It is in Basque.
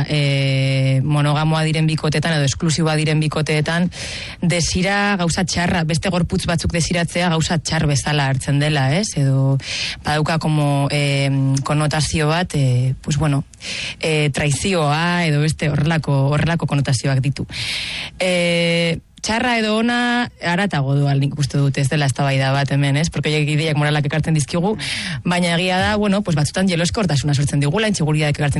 monogamoa diren bikoteetan edo esklusiboa diren bikoteetan desira gauza txarra, beste gorputz batzuk desiratzea gauza txar bezala hartzen dela, ez? Edo badauka como konotazio bat, pues bueno, traizioa edo beste horrelako konotazioak ditu. Txarra edo ona haratago doa nik uste dut, ez dela eztabaida bat hemen, ez? Porque ideak moralak ekartzen dizkigu, baina egia da, bueno, pues batzutan jeloskortasuna sortzen digula, intseguridadeak ekartzen